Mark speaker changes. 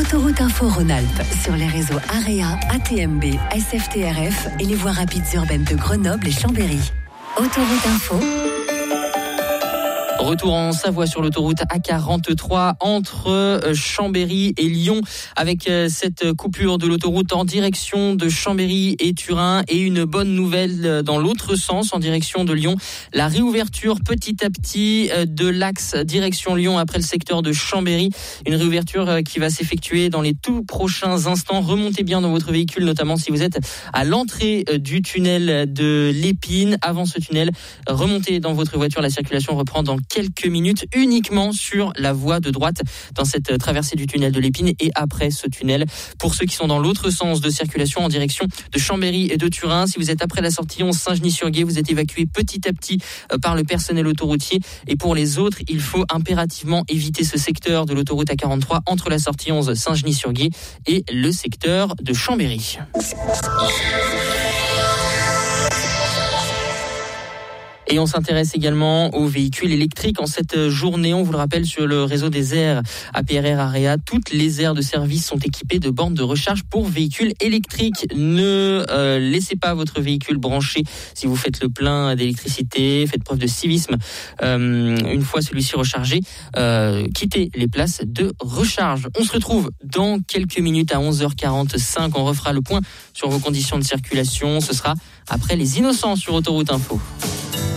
Speaker 1: Autoroute Info Rhône-Alpes sur les réseaux AREA, ATMB, SFTRF et les voies rapides urbaines de Grenoble et Chambéry. Autoroute Info.
Speaker 2: Retour en Savoie sur l'autoroute A43 entre Chambéry et Lyon avec cette coupure de l'autoroute en direction de Chambéry et Turin et une bonne nouvelle dans l'autre sens en direction de Lyon. La réouverture petit à petit de l'axe direction Lyon après le secteur de Chambéry. Une réouverture qui va s'effectuer dans les tout prochains instants. Remontez bien dans votre véhicule, notamment si vous êtes à l'entrée du tunnel de l'Épine. Avant ce tunnel, remontez dans votre voiture. La circulation reprend dans quelques minutes uniquement sur la voie de droite dans cette traversée du tunnel de l'Épine et après ce tunnel. Pour ceux qui sont dans l'autre sens de circulation en direction de Chambéry et de Turin, si vous êtes après la sortie 11 Saint-Genis-sur-Gué, vous êtes évacué petit à petit par le personnel autoroutier et pour les autres, il faut impérativement éviter ce secteur de l'autoroute A43 entre la sortie 11 Saint-Genis-sur-Gué et le secteur de Chambéry. Et on s'intéresse également aux véhicules électriques en cette journée. On vous le rappelle, sur le réseau des aires APRR AREA, toutes les aires de service sont équipées de bornes de recharge pour véhicules électriques. Ne laissez pas votre véhicule branché si vous faites le plein d'électricité. Faites preuve de civisme. Une fois celui-ci rechargé, quittez les places de recharge. On se retrouve dans quelques minutes à 11h45. On refera le point sur vos conditions de circulation. Ce sera après les Innocents sur Autoroute Info.